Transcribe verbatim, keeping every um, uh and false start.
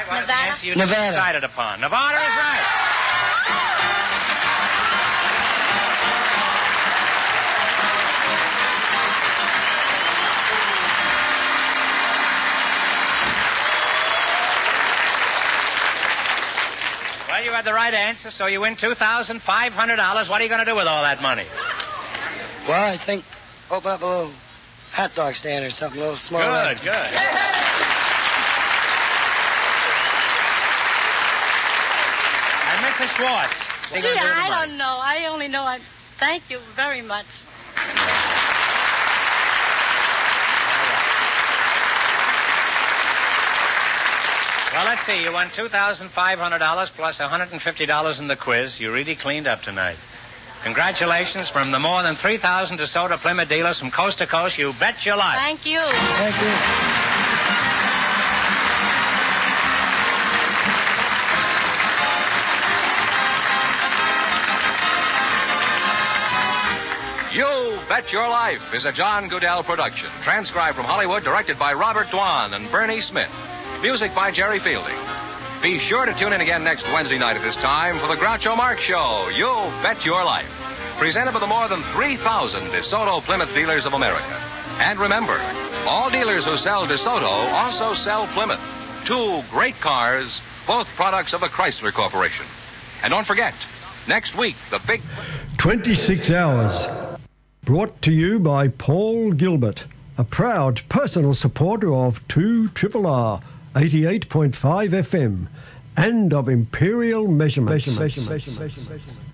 was the Nevada? answer you Nevada. decided upon. Nevada is right. Well, you had the right answer, so you win two thousand five hundred dollars. What are you going to do with all that money? Well, I think open up a little hot dog stand or something, a little small. Good, good. And Missus Schwartz. what are you Gee, gonna do with the I money? don't know. I only know I thank you very much. Well, let's see. You won two thousand five hundred dollars plus one hundred fifty dollars in the quiz. You really cleaned up tonight. Congratulations from the more than three thousand DeSoto Plymouth dealers from coast to coast. You bet your life. Thank you. Thank you. You Bet Your Life is a John Goodell production. Transcribed from Hollywood, directed by Robert Dwan and Bernie Smith. Music by Jerry Fielding. Be sure to tune in again next Wednesday night at this time for the Groucho Marx Show. You Bet Your Life. Presented by the more than three thousand DeSoto Plymouth dealers of America. And remember, all dealers who sell DeSoto also sell Plymouth. Two great cars, both products of the Chrysler Corporation. And don't forget, next week, the big... twenty-six hours. Brought to you by Paul Gilbert, a proud personal supporter of two R R R eighty-eight point five F M and of Imperial Measurements. Measurements. Measurements.